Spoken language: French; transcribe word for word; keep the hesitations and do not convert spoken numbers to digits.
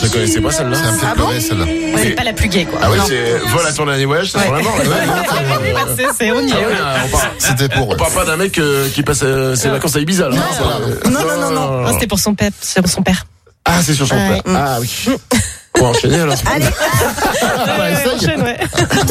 Je la connaissais pas celle-là. C'est un peu Ah bon pleuré, celle-là. Ouais, c'est pas la plus gaie, quoi. Ah ouais, Non. c'est vol à ton dernier voyage, c'est sur la mort. c'est, c'est on y est. On parle, C'était pour on eux. parle pas d'un mec euh, qui passe euh, ses vacances à Ibiza, là. Non, C'est- non, non, non, non. Non, c'était pour son père. Sur son père. Ah, c'est sur son Ouais. père. Ah oui. On va enchaîner alors. Allez. bah, essaye. Enchaîne, ouais.